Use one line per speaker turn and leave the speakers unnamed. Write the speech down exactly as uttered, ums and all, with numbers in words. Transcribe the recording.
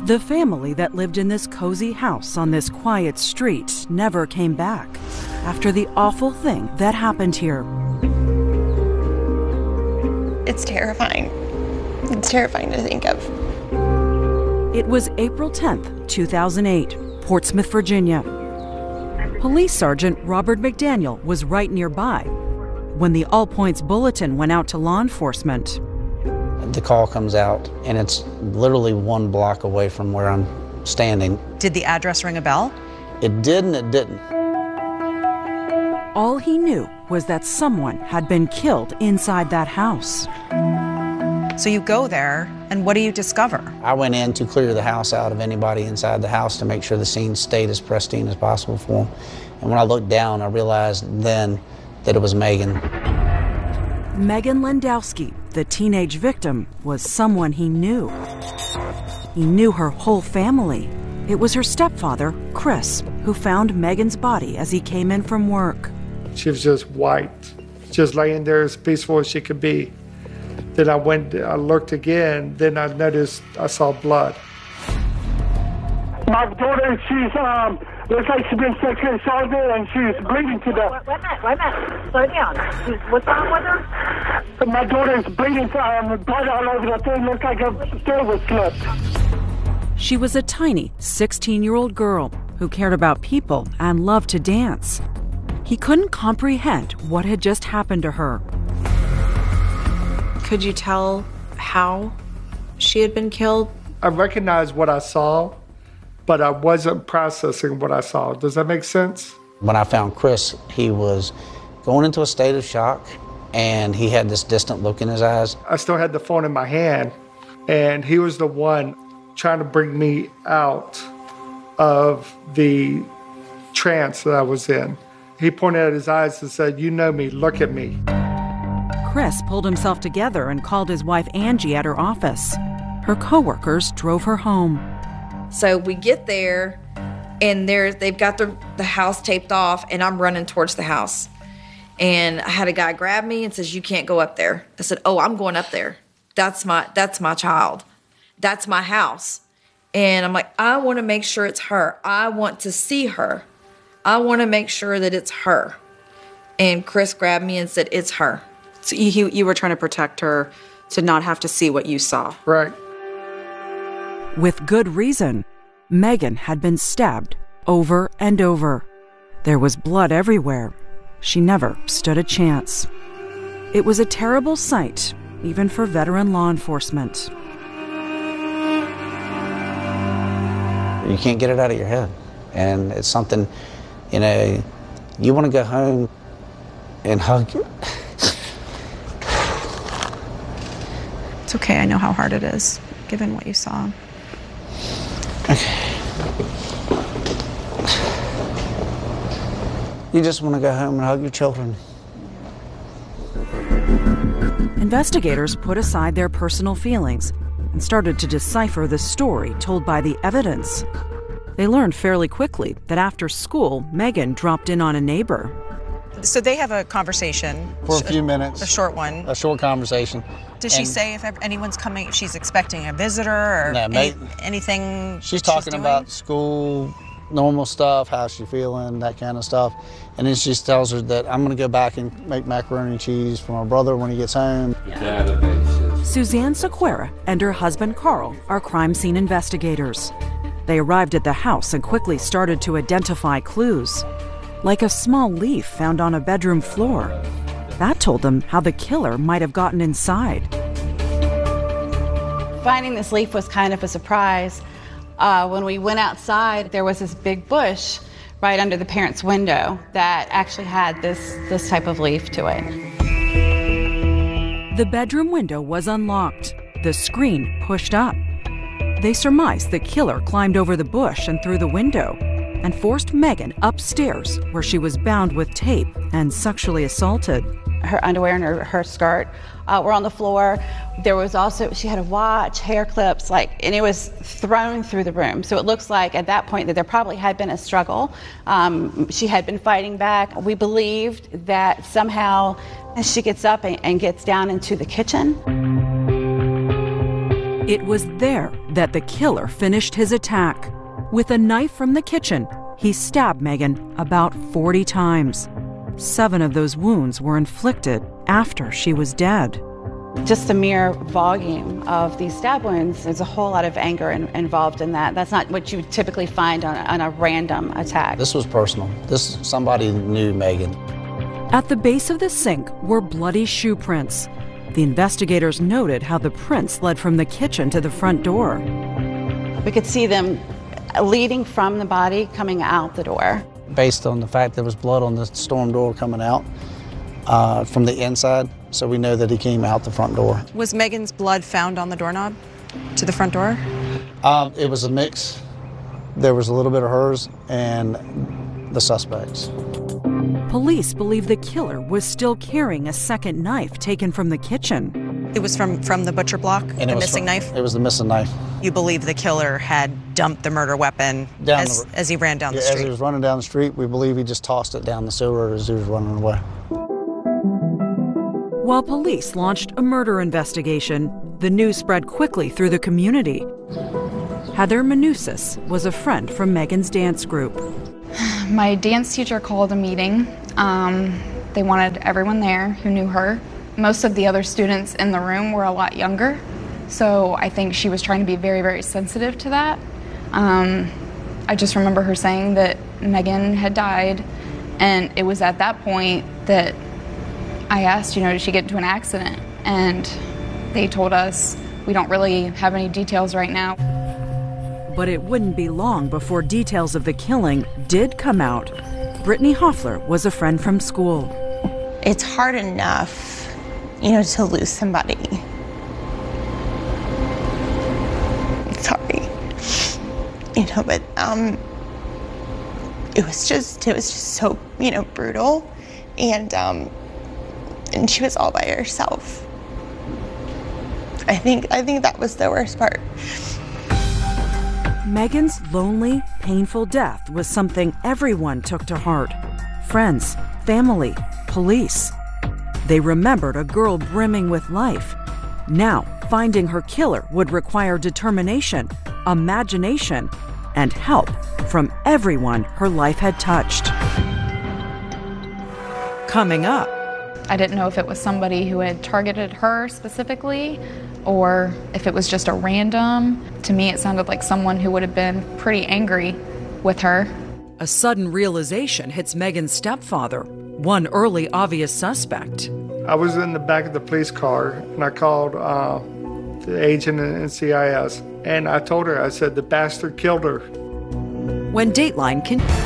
The family that lived in this cozy house on this quiet street never came back after the awful thing that happened here.
It's terrifying. It's terrifying to think of.
It was April tenth, two thousand eight, Portsmouth, Virginia. Police Sergeant Robert McDaniel was right nearby when the All Points Bulletin went out to law enforcement.
The call comes out, and it's literally one block away from where I'm standing.
Did the address ring a bell?
It did and it didn't.
All he knew was that someone had been killed inside that house.
So you go there, and what do you discover?
I went in to clear the house out of anybody inside the house to make sure the scene stayed as pristine as possible for them. And when I looked down, I realized then that it was Megan.
Megan Landowski, the teenage victim, was someone he knew. He knew her whole family. It was her stepfather, Chris, who found Megan's body as he came in from work.
She was just white, just laying there as peaceful as she could be. Then I went, I looked again, then I noticed I saw blood.
My daughter, she's, um, looks like she's been sexually assaulted and she's bleeding to death.
Wait a minute, wait a minute. Slow down. She's, what's wrong with her?
My daughter is bleeding, um, blood all over the thing. Looks like her throat was slit.
She was a tiny sixteen-year-old girl who cared about people and loved to dance. He couldn't comprehend what had just happened to her.
Could you tell how she had been killed?
I recognized what I saw, but I wasn't processing what I saw. Does that make sense?
When I found Chris, he was going into a state of shock, and he had this distant look in his eyes.
I still had the phone in my hand, and he was the one trying to bring me out of the trance that I was in. He pointed at his eyes and said, "You know me, look at me."
Chris pulled himself together and called his wife Angie at her office. Her coworkers drove her home.
So we get there, and there they've got the, the house taped off, and I'm running towards the house. And I had a guy grab me and says, "You can't go up there." I said, "Oh, I'm going up there. That's my that's my child. That's my house." And I'm like, I want to make sure it's her. I want to see her. I want to make sure that it's her. And Chris grabbed me and said, "It's her."
So you, you were trying to protect her to not have to see what you saw.
Right.
With good reason. Megan had been stabbed over and over. There was blood everywhere. She never stood a chance. It was a terrible sight, even for veteran law enforcement.
You can't get it out of your head. And it's something, you know, you want to go home and hug.
It's okay, I know how hard it is, given what you saw.
Okay. You just want to go home and hug your children.
Investigators put aside their personal feelings and started to decipher the story told by the evidence. They learned fairly quickly that after school, Megan dropped in on a neighbor.
So they have a conversation.
For a few minutes.
A short one.
A short conversation.
Does she
And
say if anyone's coming, she's expecting a visitor or
No,
any,
mate,
anything
She's talking
doing?
about school, normal stuff, how's she feeling, that kind of stuff. And then she just tells her that I'm going to go back and make macaroni and cheese for my brother when he gets home.
Suzanne Sequeira and her husband Carl are crime scene investigators. They arrived at the house and quickly started to identify clues, like a small leaf found on a bedroom floor. That told them how the killer might have gotten inside.
Finding this leaf was kind of a surprise. Uh, when we went outside, there was this big bush right under the parents' window that actually had this, this type of leaf to it.
The bedroom window was unlocked, the screen pushed up. They surmised the killer climbed over the bush and through the window and forced Megan upstairs, where she was bound with tape and sexually assaulted.
Her underwear and her, her skirt uh, were on the floor. There was also, she had a watch, hair clips, like, and it was thrown through the room. So it looks like at that point that there probably had been a struggle. Um, she had been fighting back. We believed that somehow she gets up and, and gets down into the kitchen.
It was there, that the killer finished his attack. With a knife from the kitchen, he stabbed Megan about forty times. Seven of those wounds were inflicted after she was dead.
Just the mere volume of these stab wounds, there's a whole lot of anger in, involved in that. That's not what you would typically find on, on a random attack.
This was personal. This somebody knew Megan.
At the base of the sink were bloody shoe prints. The investigators noted how the prints led from the kitchen to the front door.
We could see them leading from the body, coming out the door.
Based on the fact there was blood on the storm door coming out uh, from the inside, so we know that he came out the front door.
Was Megan's blood found on the doorknob to the front door?
Um, it was a mix. There was a little bit of hers and the suspects.
Police believe the killer was still carrying a second knife taken from the kitchen.
It was from, from the butcher block,
And
the
it was
missing
from-
knife?
It was the missing knife.
You believe the killer had dumped the murder weapon
Down
as,
the-
as he ran down
Yeah,
the
as
street?
he was running down the street, we believe he just tossed it down the sewer as he was running away.
While police launched a murder investigation, the news spread quickly through the community. Heather Manousis was a friend from Megan's dance group.
My dance teacher called a meeting. Um, they wanted everyone there who knew her. Most of the other students in the room were a lot younger, so I think she was trying to be very, very sensitive to that. Um, I just remember her saying that Megan had died, and it was at that point that I asked, you know, did she get into an accident? And they told us, we don't really have any details right now.
But it wouldn't be long before details of the killing did come out. Brittany Hoffler was a friend from school.
It's hard enough, you know, to lose somebody. Sorry. You know, but um, it was just, it was just so, you know, brutal. And, um, and she was all by herself. I think, I think that was the worst part.
Megan's lonely, painful death was something everyone took to heart. Friends, family, police. They remembered a girl brimming with life. Now, finding her killer would require determination, imagination, and help from everyone her life had touched. Coming up.
I didn't know if it was somebody who had targeted her specifically or if it was just a random. To me, it sounded like someone who would have been pretty angry with her.
A sudden realization hits Megan's stepfather, one early obvious suspect.
I was in the back of the police car, and I called uh, the agent in N C I S, and I told her, I said, the bastard killed her.
When Dateline can...